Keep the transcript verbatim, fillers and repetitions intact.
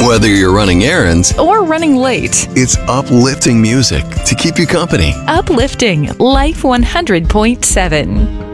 Whether you're running errands or running late. It's uplifting music to keep you company. Uplifting Life one hundred point seven.